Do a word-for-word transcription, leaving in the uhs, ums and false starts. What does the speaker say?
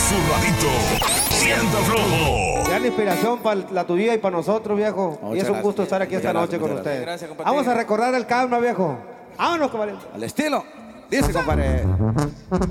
zurradito. Siento flojo. Gran inspiración para la tu vida y para nosotros, viejo. Muchas y es un gusto gracias. estar aquí esta Muchas noche gracias, con muchas ustedes. gracias, compadre. Vamos a recordar el karma, viejo. Vámonos, compadre. Al estilo. Dice, compadre.